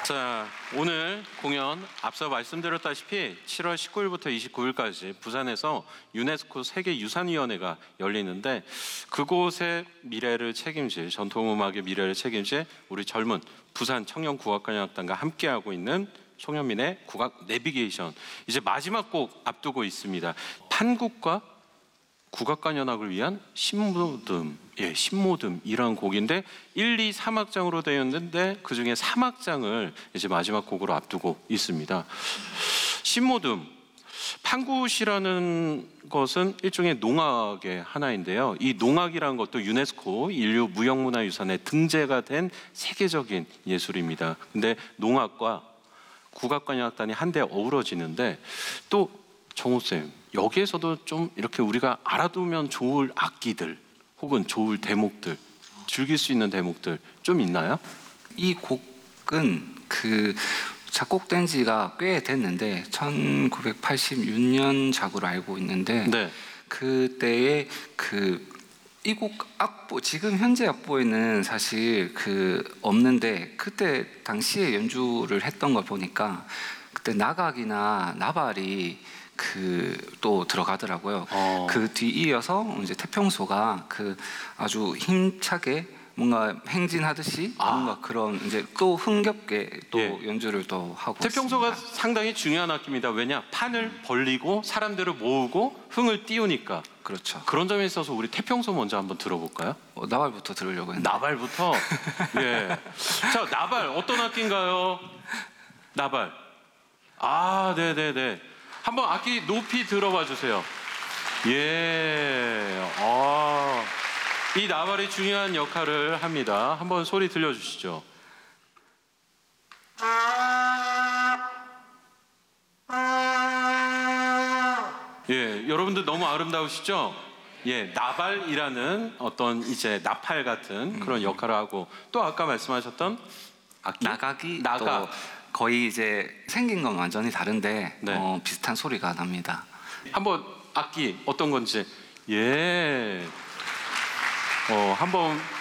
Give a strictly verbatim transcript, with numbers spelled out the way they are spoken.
자, 오늘 공연 앞서 말씀드렸다시피 칠월 십구일부터 이십구일까지 부산에서 유네스코 세계유산위원회가 열리는데 그곳의 미래를 책임질, 전통음악의 미래를 책임질 우리 젊은 부산 청년국악관현악단과 함께하고 있는 송현민의 국악 내비게이션, 이제 마지막 곡 앞두고 있습니다. 판국과 국악관현악을 위한 신모듬, 예, 신모듬이라는 곡인데 일, 이, 삼 악장으로 되어 있는데 그 중에 삼 악장을 이제 마지막 곡으로 앞두고 있습니다. 신모듬, 판굿이라는 것은 일종의 농악의 하나인데요. 이 농악이라는 것도 유네스코 인류 무형문화유산에 등재가 된 세계적인 예술입니다. 근데 농악과 국악관현악단이 한데 어우러지는데 또 정호쌤, 여기에서도 좀 이렇게 우리가 알아두면 좋을 악기들 혹은 좋을 대목들, 즐길 수 있는 대목들 좀 있나요? 이 곡은 그 작곡된 지가 꽤 됐는데 천구백팔십육년작으로 알고 있는데 네. 그때의 그 이 곡 악보, 지금 현재 악보에는 사실 그 없는데 그때 당시에 연주를 했던 걸 보니까 그때 나각이나 나발이 그 또 들어가더라고요. 어. 그 뒤 이어서 이제 태평소가 그 아주 힘차게 뭔가 행진하듯이 아. 뭔가 그런 이제 또 흥겹게 또 예. 연주를 또 하고 태평소가 있습니다. 상당히 중요한 악기입니다. 왜냐? 판을 벌리고 사람들을 모으고 흥을 띄우니까. 그렇죠. 그런 점에 있어서 우리 태평소 먼저 한번 들어볼까요? 어, 나발부터 들으려고 했는데. 나발부터? 예. 자, 나발 어떤 악기인가요? 나발. 아, 네네네. 한번 악기 높이 들어봐 주세요. 예. 아. 이 나발이 중요한 역할을 합니다. 한번 소리 들려주시죠. 예, 여러분들 너무 아름다우시죠? 예, 나발이라는 어떤 이제 나팔 같은 그런 역할을 하고 또 아까 말씀하셨던 악기? 나각이 나각. 또 거의 이제 생긴 건 완전히 다른데 네. 어, 비슷한 소리가 납니다. 한번 악기 어떤 건지 예. 어, 한번